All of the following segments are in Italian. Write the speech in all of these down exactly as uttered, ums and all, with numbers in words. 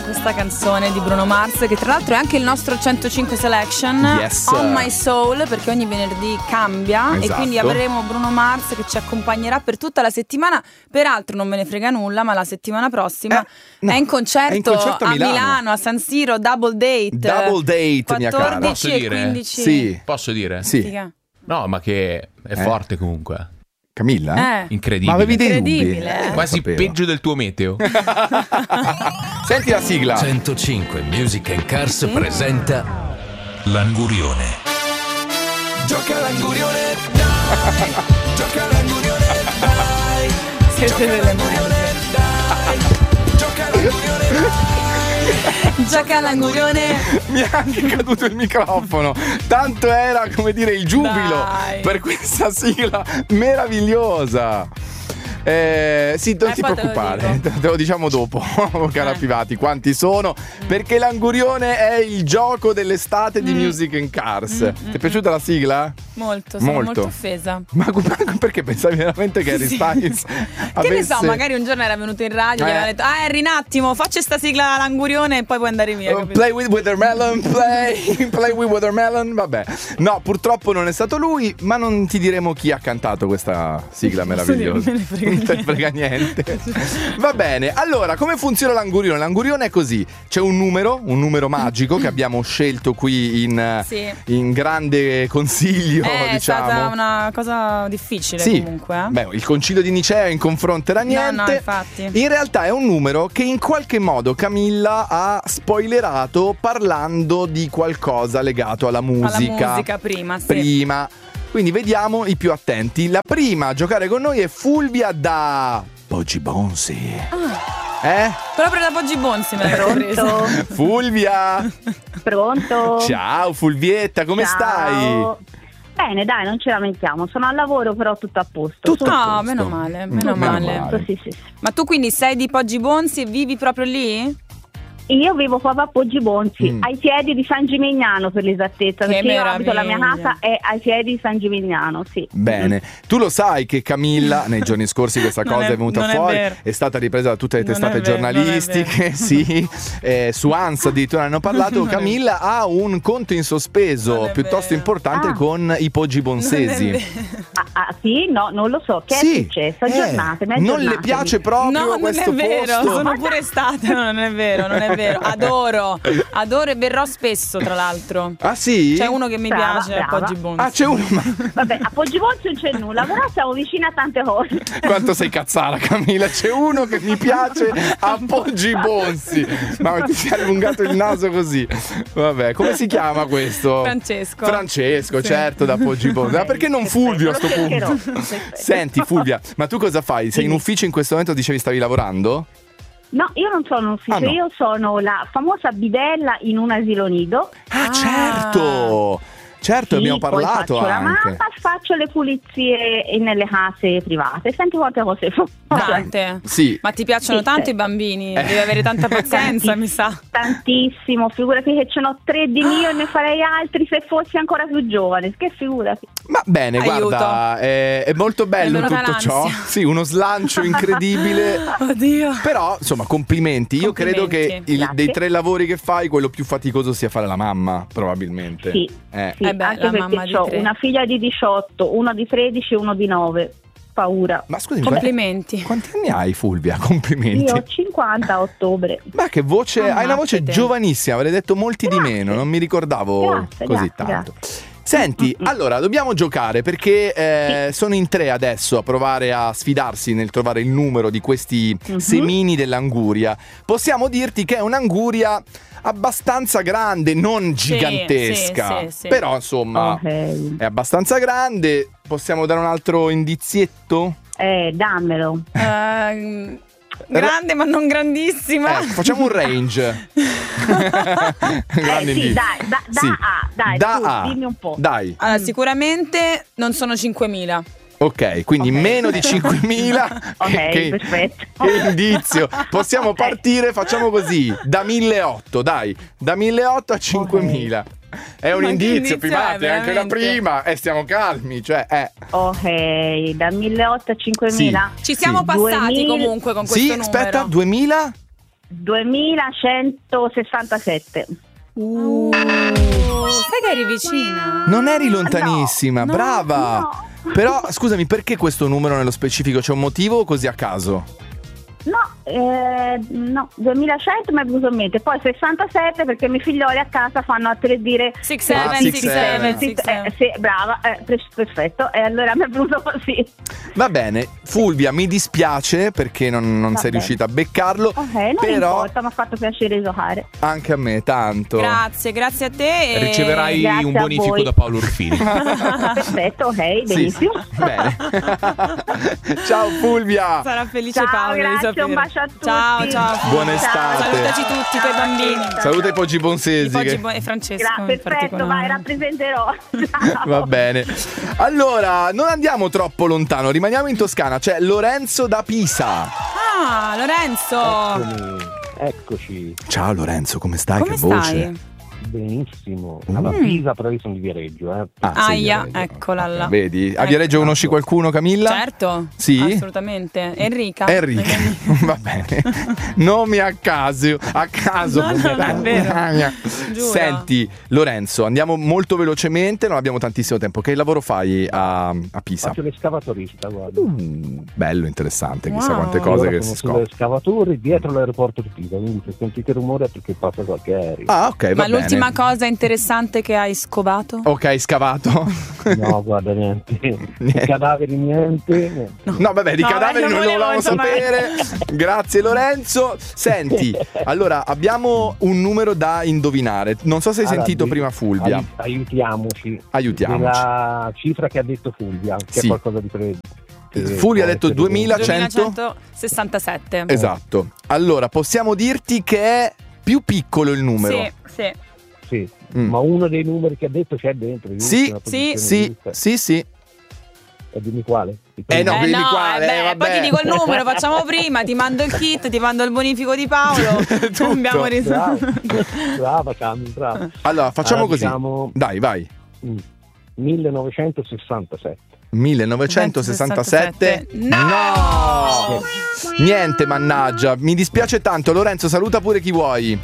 questa canzone di Bruno Mars, che tra l'altro è anche il nostro centocinque Selection, yes. On My Soul, perché ogni venerdì cambia, esatto. E quindi avremo Bruno Mars che ci accompagnerà per tutta la settimana. Peraltro non me ne frega nulla, ma la settimana prossima eh, no, è, in concerto, è in concerto a, a Milano. Milano, a San Siro, Double Date. Double Date, mia cara. quattordici Posso e dire? quindici. Sì. Posso dire? Sì. No, ma che è Eh. forte comunque. Camilla? Eh. Incredibile. Ma avevi dei dubbi? Incredibile, eh. Quasi Sapevo. peggio del tuo meteo. Senti la sigla. centocinque Music and Cars presenta L'Angurione. Gioca l'angurione, dai. Gioca l'angurione, dai. Siete delle merda. Gioca l'angurione, dai. Gioca l'angurione. Mi è anche caduto il microfono. Tanto era, come dire, il giubilo Dai. per questa sigla meravigliosa. Eh, sì, non Eh, ti poi te lo preoccupare, dico. te lo diciamo dopo, cara Eh. Pivati, quanti sono, perché l'angurione è il gioco dell'estate di Mm. Music and Cars. Mm, Ti è piaciuta la sigla? Molto, sono Molto. molto, offesa. Ma ma perché pensavi veramente che Harry Sì. Styles Che ne so, avesse- magari un giorno era venuto in radio e Eh. gli aveva detto: ah, Harry, un attimo, faccia sta sigla l'angurione e poi puoi andare via. Oh, capito? play with Watermelon, play, play with Watermelon, vabbè. No, purtroppo non è stato lui, ma non ti diremo chi ha cantato questa sigla meravigliosa. Me ne frega Non te niente. frega niente. Va bene, allora, come funziona l'angurione? L'angurione è così, c'è un numero, un numero magico che abbiamo scelto qui in, Sì. in grande consiglio, Eh, è diciamo. stata una cosa difficile Sì, comunque. Eh? beh, il concilio di Nicea in confronto era niente. No, no, infatti. In realtà è un numero che in qualche modo Camilla ha spoilerato parlando di qualcosa legato alla musica. Alla musica prima, sì. Prima. Quindi vediamo i più attenti. La prima a giocare con noi è Fulvia da Poggi Bonsi. Ah. Eh? Proprio da Poggi Bonsi me l'ero presa. Pronto? Fulvia! Pronto? Ciao Fulvietta, come Ciao. stai? Bene, dai, non ci lamentiamo. Sono al lavoro, però tutto a posto. Tutto Sono- a No, posto. meno male, Mm, meno meno male. male. Sì, sì, sì. Ma tu quindi sei di Poggi Bonsi e vivi proprio lì? Io vivo proprio a Poggi Bonsi, Mm. ai piedi di San Gimignano per l'esattezza, Che perché io abito, la mia meraviglia. casa è ai piedi di San Gimignano, sì. Bene, tu lo sai che Camilla nei giorni scorsi questa Non cosa è- è, venuta non è fuori, vero. è, stata ripresa da tutte le Non testate è vero, non è giornalistiche, vero. sì, eh, su ANSA addirittura ne hanno parlato. Non è Camilla ha un conto in sospeso Non è piuttosto vero. importante Ah. con i Poggi Bonsesi. Non è vero. Ah, ah, sì? No, non lo so. Che Sì, è successo? eh, Aggiornatemi, non le aggiornatemi. piace proprio No, non questo è vero, posto. sono pure stata. No, non è vero, non è vero. Adoro, adoro e verrò spesso, tra l'altro. Ah sì? C'è uno che mi Brava, piace a brava. Poggi Bonsi. Ah, c'è uno. Ma Vabbè, a Poggi Bonsi non c'è nulla, però siamo vicini a tante cose. quanto sei cazzara, Camilla? C'è uno che mi piace a Poggi Bonsi. Ma ti sei allungato il naso così. Vabbè, come si chiama questo? Francesco. Francesco, Sì. certo, da Poggi Bonsi. Ma perché non Perfetto, Fulvio a lo sto cercherò. punto? Perfetto. Senti, Fulvia, ma tu cosa fai? Sei in ufficio in questo momento? Dicevi stavi lavorando? No, io non sono un ufficio, Ah, no. io sono la famosa bidella in un asilo nido. Ah, Ah. certo! Certo, Sì, abbiamo poi parlato faccio la anche. mamma, faccio le pulizie nelle case private. Senti quante cose faccio. Tante. Sì. Ma ti piacciono Sì, tanto sì. i bambini? Devi avere tanta pazienza, mi sa. Tantissimo, figurati che ce n'ho tre di mio e ne farei altri se fossi ancora più giovane. Che figurati. Ma bene, Aiuto. guarda, è, è molto bello Mi è venuta tutto ciò. l'ansia. Sì, uno slancio incredibile. Oddio. Però, insomma, complimenti. Io credo che Complimenti. il- Grazie. dei tre lavori che fai, quello più faticoso sia fare la mamma, probabilmente. Sì, Eh. sì, Eh beh, anche la mamma perché di ho tre. una figlia di diciotto, uno di tredici e uno di nove. Paura. Ma scusi, Complimenti. quanti anni hai, Fulvia? Complimenti. Io ho cinquanta a ottobre. Ma che voce, hai una voce Ammazzate. giovanissima, avrei detto molti di Grazie. meno, non mi ricordavo Grazie, così grazie, tanto. Senti, allora dobbiamo giocare perché eh, sono in tre adesso a provare a sfidarsi nel trovare il numero di questi Mhm. semini dell'anguria. Possiamo dirti che è un'anguria abbastanza grande, non gigantesca, sì, sì, sì. però insomma Ok. è abbastanza grande. Possiamo dare un altro indizietto? Eh, dammelo. Ehm, grande ma non grandissima. Eh, facciamo un range. Grande Eh, sì, indizio. dai, da- da Sì. A, dai, Da su, A. dimmi un po'. Dai. Allora, sicuramente non sono cinquemila. Ok, quindi Ok. meno di cinquemila. Ok, che, perfetto. che indizio. Possiamo Ok. partire, facciamo così, da milleottocento, dai, da milleottocento a cinquemila. È un Ma che indizio, indizio Pimate, è, anche la veramente? prima, e stiamo calmi, cioè, eh. Ok, da milleottocento a cinquemila. Ci siamo Sì. passati duemila comunque con questo Sì, numero. aspetta, duemila? duemilacentosessantasette. Uh, sai che eri vicina? Non eri lontanissima, No, brava. no. Però scusami, perché questo numero nello specifico? C'è un motivo o così a caso? No, eh, no, duemilacento mi è venuto in mente, poi sessantasette perché i miei figlioli a casa fanno a tre dire sei Ah, sette six, sei seven. sette eh, sì, brava, eh, pre- perfetto, e allora mi è venuto così. Va bene, Fulvia, mi dispiace perché non, non Va sei bene. riuscita a beccarlo. Ok, non però importa, mi ha fatto piacere giocare. anche a me tanto. Grazie, grazie a te. e- Riceverai grazie un a bonifico voi. da Paolo Ruffini. Perfetto, ok, Sì, benissimo. bene. Ciao Fulvia. Sarà felice Ciao, Paolo di grazie, sapere. un bacio a tutti. Ciao, ciao. Buona estate. Salutaci tutti i tuoi bambini. Saluta i Poggi Bonsesi. I Poggi che- Bo- e Francesco Gra- in perfetto, particolare. vai, rappresenterò. Ciao. Va bene. Allora, non andiamo troppo lontano, rimaniamo in Toscana. C'è Lorenzo da Pisa. Ah, Lorenzo. Eccoci, Ciao Lorenzo, come stai? Come che voce? stai? benissimo. Alla Pisa, però io sono di Viareggio, eh. Ah, sì, Aia, Viareggio. eccola là. Vedi? A Ecco. Viareggio conosci qualcuno, Camilla? Certo. Sì? Assolutamente. Enrica. Enrica, va bene. Nomi a caso, a caso. No, no, è vero. Giuro. Senti, Lorenzo, andiamo molto velocemente, non abbiamo tantissimo tempo. Che lavoro fai a, a Pisa? Faccio l'escavatorista, guarda. Mm, bello, interessante, chissà Wow. quante Io cose ora che sono si sulle scoprono. escavatori dietro l'aeroporto di Pisa, quindi se sentite rumore è perché passa qualche aereo. Ah, ok, va Ma bene. l'ultima cosa interessante che hai scovato? Ok, scavato. No, guarda, niente. I cadaveri, niente. niente. No, vabbè, di No, cadaveri eh, non non lo volevo, volevamo insomma. sapere. Grazie Lorenzo. Senti, allora abbiamo un numero da indovinare. Non so se hai Allora, sentito di- prima Fulvia. ai- aiutiamoci. Aiutiamoci. La cifra che ha detto Fulvia, che Sì. è qualcosa di pre... che Fulvia ha può detto essere- duemilacento. duemilacentosessantasette. Esatto. Allora, possiamo dirti che è più piccolo il numero. Sì, sì. Sì, Mm. ma uno dei numeri che ha detto c'è dentro. giusto? Sì, Una sì, posizione Sì, giusta. sì, sì. E dimmi quale? Il Eh, no, primo? quindi quale? beh, Eh, vabbè. poi ti dico il numero, facciamo prima, ti mando il kit, ti mando il bonifico di Paolo. Tutto. Abbiamo Brava, risolto. brava Cami, brava. Allora, facciamo Allora, così. diciamo- Dai, vai. Mm. millenovecentosessantasette. millenovecentosessantasette. No! No! Niente, mannaggia. Mi dispiace tanto. Lorenzo, saluta pure chi vuoi.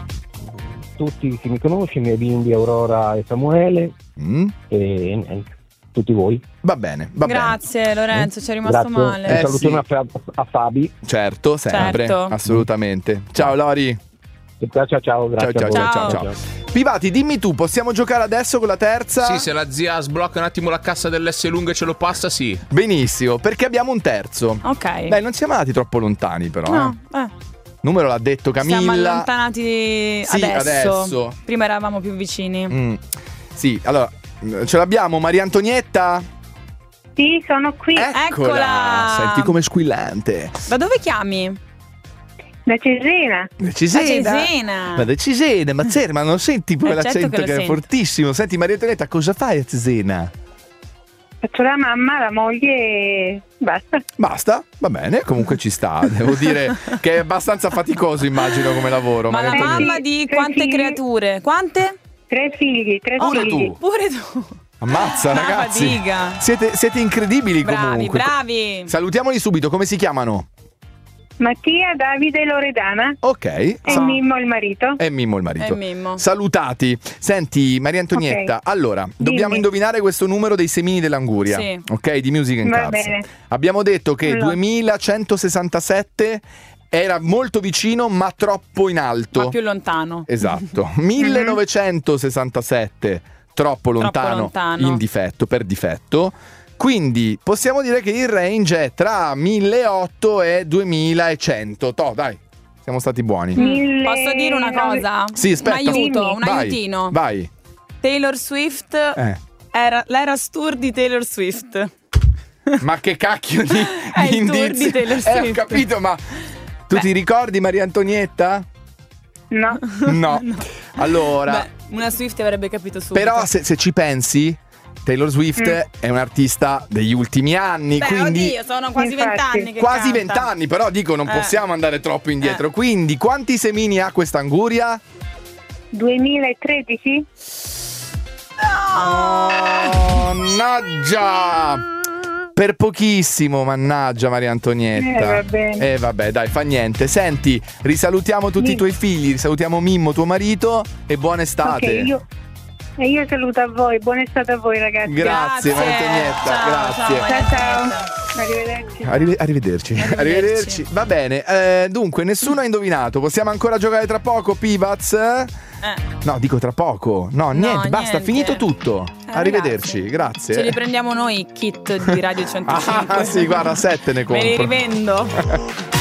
Tutti chi mi conosce, i miei bimbi Aurora e Samuele Mm? e niente, tutti voi. Va bene, va Grazie Lorenzo, ci è rimasto Grazie. male. Un Eh, salutone sì. a, Fa- a Fabi. bene. Certo, sempre. Certo. Assolutamente. Ciao Lori. Ciao ciao ciao, grazie Ciao, a voi. ciao, ciao, ciao. Pivati, dimmi tu, possiamo giocare adesso con la terza? Sì, se la zia sblocca un attimo la cassa dell'S lunga e ce lo passa, sì. Benissimo, perché abbiamo un terzo. Ok. Beh, non siamo andati troppo lontani però. No, eh. eh. Numero l'ha detto Camilla. Siamo allontanati Sì, adesso. adesso. Prima eravamo più vicini. Mm. Sì, allora, ce l'abbiamo Maria Antonietta? Sì, sono qui. Eccola! Senti com'è squillante. Da dove chiami? Da Cesena. Da Cesena. Da Cesena. Ma da Cesena, ma Zera, ma non senti Eh, quell'accento certo che lo che è sento. fortissimo? Senti Maria Antonietta, cosa fai a Cesena? Faccio la mamma, la moglie e basta. Basta, va bene, comunque ci sta. Devo dire che è abbastanza faticoso, immagino, come lavoro. Ma Maria la Antonietta. mamma di Tre quante figli. creature? Quante? Tre figli, tre Pure figli. tu. Pure tu. Ammazza, Una ragazzi. fatica. Siete, siete incredibili Bravi, comunque. bravi. Salutiamoli subito, come si chiamano? Mattia, Davide e Loredana. Ok. E Sa- Mimmo il marito. E Mimmo il marito. E Mimmo. Salutati. Senti, Maria Antonietta, Ok. allora, dobbiamo Dimmi. indovinare questo numero dei semini dell'Anguria. Sì. Ok, di Music and Va Cars. bene. Abbiamo detto che Allora. duemilacentosessantasette era molto vicino, ma troppo in alto. Ma più lontano. Esatto. millenovecentosessantasette troppo lontano, lontano. in difetto, per difetto. Quindi possiamo dire che il range è tra milleottocento e duemilacento. Toh, dai, siamo stati buoni. Mille- Posso dire una cosa? Sì, aspetta. Un aiuto, un Vai, aiutino. Vai. Taylor Swift Eh. era l'era tour di Taylor Swift. Ma che cacchio di, È di il tour indizi? di Taylor Eh, ho Swift. capito, ma tu ti ricordi Maria Antonietta? No. No. Allora, Beh, una Swift avrebbe capito subito. però se, se ci pensi, Taylor Swift è un artista degli ultimi anni, Beh, quindi oddio, sono quasi Infatti. vent'anni che quasi canta. vent'anni, però dico non Eh. possiamo andare troppo indietro. Eh. Quindi quanti semini ha questa anguria? duemilatredici? Oh, mannaggia! Per pochissimo, mannaggia Maria Antonietta. Eh, va bene. Eh vabbè, dai, fa niente. Senti, risalutiamo tutti Sì. i tuoi figli, risalutiamo Mimmo, tuo marito, e buona estate. Ok, io, e io saluto a voi, buona estate a voi ragazzi. Grazie, Maria Antonietta, Ciao, grazie. ciao, Maria Ciao, ciao. Antonietta. Arrivederci. Arrive- arrivederci. Arrivederci. Arrivederci. Va bene, eh, dunque nessuno ha indovinato. Possiamo ancora giocare tra poco, Pibaz? Eh. No, dico tra poco. No, niente, basta, niente. finito tutto. Eh, Arrivederci, ragazzi, grazie. Ce li prendiamo noi i kit di Radio centocinque. Ah, sì, guarda, sette ne Me li compro. rivendo.